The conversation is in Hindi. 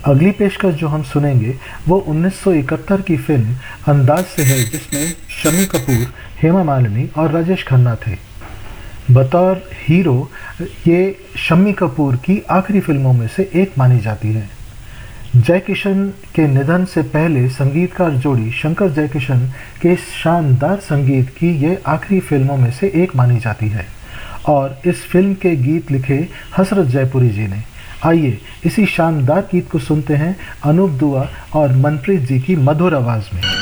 अगली पेशकश जो हम सुनेंगे वो 1971 की फिल्म अंदाज से है, जिसमें शम्मी कपूर, हेमा मालिनी और राजेश खन्ना थे। बतौर हीरो ये शम्मी कपूर की आखिरी फिल्मों में से एक मानी जाती है। जय किशन के निधन से पहले संगीतकार जोड़ी शंकर जयकिशन के शानदार संगीत की ये आखिरी फिल्मों में से एक मानी जाती है और इस फिल्म के गीत लिखे हसरत जयपुरी जी ने। आइए इसी शानदार गीत को सुनते हैं अनूप दुआ और मनप्रीत जी की मधुर आवाज में।